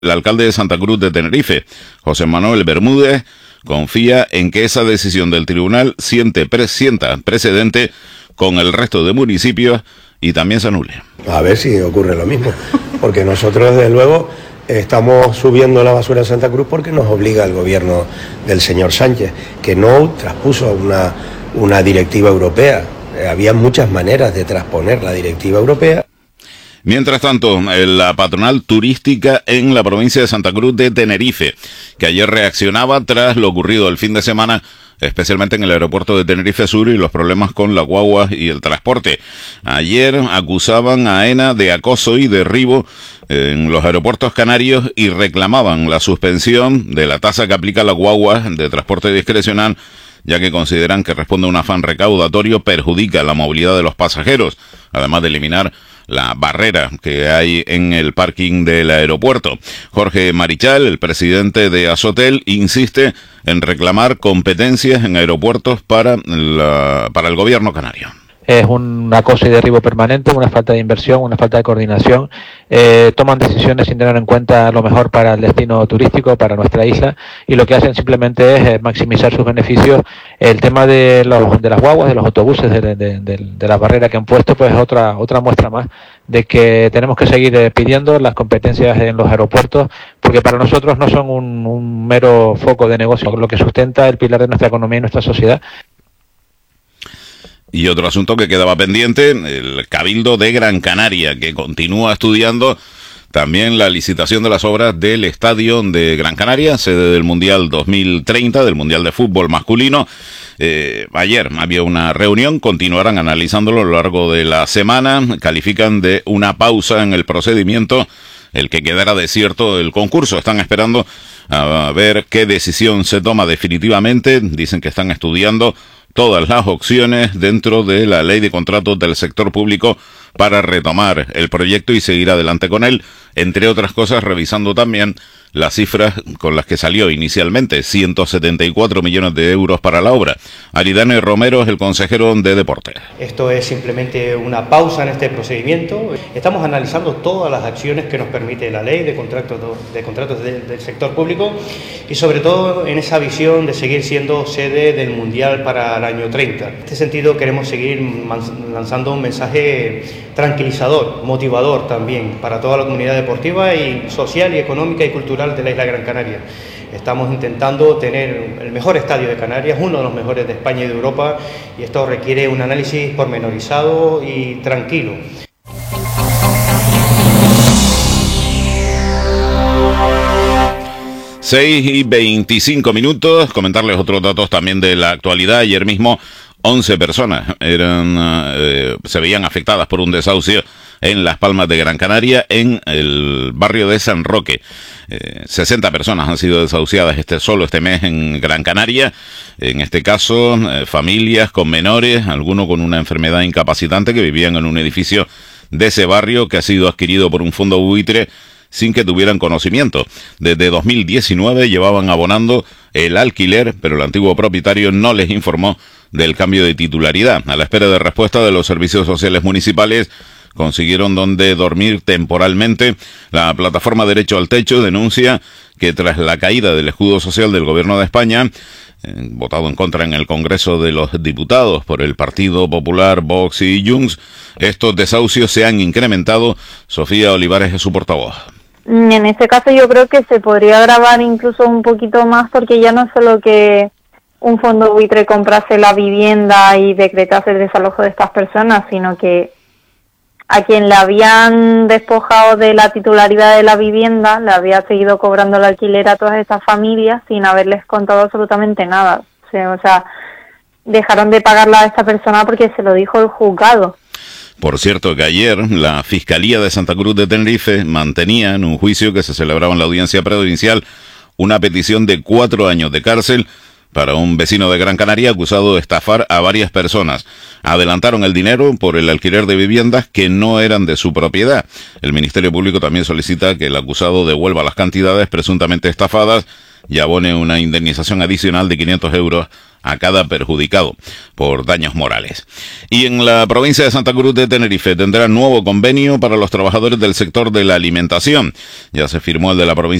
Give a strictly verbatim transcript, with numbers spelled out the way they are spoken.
El alcalde de Santa Cruz de Tenerife, José Manuel Bermúdez, confía en que esa decisión del tribunal siente, pre, sienta precedente con el resto de municipios y también se anule. A ver si ocurre lo mismo, porque nosotros desde luego estamos subiendo la basura en Santa Cruz porque nos obliga el gobierno del señor Sánchez, que no traspuso una, una directiva europea. Eh, había muchas maneras de trasponer la directiva europea. Mientras tanto, la patronal turística en la provincia de Santa Cruz de Tenerife, que ayer reaccionaba tras lo ocurrido el fin de semana, especialmente en el aeropuerto de Tenerife Sur y los problemas con las guaguas y el transporte. Ayer acusaban a AENA de acoso y derribo en los aeropuertos canarios y reclamaban la suspensión de la tasa que aplica la guagua de transporte discrecional, ya que consideran que responde a un afán recaudatorio, perjudica la movilidad de los pasajeros, además de eliminar la barrera que hay en el parking del aeropuerto. Jorge Marichal, el presidente de Asotel, insiste en reclamar competencias en aeropuertos para, la, para el gobierno canario. Es un acoso y derribo permanente, una falta de inversión, una falta de coordinación. Eh, toman decisiones sin tener en cuenta lo mejor para el destino turístico, para nuestra isla, y lo que hacen simplemente es eh, maximizar sus beneficios. El tema de, los, de las guaguas, de los autobuses, de, de, de, de la barrera que han puesto, pues es otra, otra muestra más de que tenemos que seguir eh, pidiendo las competencias en los aeropuertos, porque para nosotros no son un, un mero foco de negocio, lo que sustenta el pilar de nuestra economía y nuestra sociedad. Y otro asunto que quedaba pendiente, el Cabildo de Gran Canaria, que continúa estudiando también la licitación de las obras del Estadio de Gran Canaria, sede del Mundial dos mil treinta, del Mundial de Fútbol Masculino. Eh, ayer había una reunión, continuarán analizándolo a lo largo de la semana, califican de una pausa en el procedimiento el que quedara desierto el concurso. Están esperando a ver qué decisión se toma definitivamente, dicen que están estudiando todas las opciones dentro de la ley de contratos del sector público para retomar el proyecto y seguir adelante con él, entre otras cosas revisando también las cifras con las que salió inicialmente, ciento setenta y cuatro millones de euros para la obra. Aridane Romero es el consejero de Deportes. Esto es simplemente una pausa en este procedimiento. Estamos analizando todas las acciones que nos permite la ley de contratos, de contratos de, del sector público y sobre todo en esa visión de seguir siendo sede del Mundial para el año treinta. En este sentido queremos seguir lanzando un mensaje tranquilizador, motivador también para toda la comunidad deportiva y social y económica y cultural de la isla de Gran Canaria. Estamos intentando tener el mejor estadio de Canarias, uno de los mejores de España y de Europa, y esto requiere un análisis pormenorizado y tranquilo. seis y veinticinco minutos, comentarles otros datos también de la actualidad. Ayer mismo once personas eran eh, se veían afectadas por un desahucio en Las Palmas de Gran Canaria, en el barrio de San Roque. Eh, sesenta personas han sido desahuciadas este solo este mes en Gran Canaria. En este caso, eh, familias con menores, algunos con una enfermedad incapacitante que vivían en un edificio de ese barrio que ha sido adquirido por un fondo buitre sin que tuvieran conocimiento. Desde dos mil diecinueve llevaban abonando el alquiler, pero el antiguo propietario no les informó del cambio de titularidad. A la espera de respuesta de los servicios sociales municipales, consiguieron donde dormir temporalmente. La plataforma Derecho al Techo denuncia que tras la caída del escudo social del gobierno de España, eh, votado en contra en el Congreso de los Diputados por el Partido Popular, Vox y Junts, estos desahucios se han incrementado. Sofía Olivares es su portavoz. En este caso yo creo que se podría grabar incluso un poquito más, porque ya no es solo que un fondo buitre comprase la vivienda y decretase el desalojo de estas personas, sino que a quien le habían despojado de la titularidad de la vivienda le había seguido cobrando el alquiler a todas estas familias sin haberles contado absolutamente nada. O sea, o sea, dejaron de pagarla a esta persona porque se lo dijo el juzgado. Por cierto que ayer la Fiscalía de Santa Cruz de Tenerife mantenía en un juicio que se celebraba en la audiencia provincial una petición de cuatro años de cárcel para un vecino de Gran Canaria acusado de estafar a varias personas. Adelantaron el dinero por el alquiler de viviendas que no eran de su propiedad. El Ministerio Público también solicita que el acusado devuelva las cantidades presuntamente estafadas, y abone una indemnización adicional de quinientos euros a cada perjudicado por daños morales. Y en la provincia de Santa Cruz de Tenerife tendrá nuevo convenio para los trabajadores del sector de la alimentación. Ya se firmó el de la provincia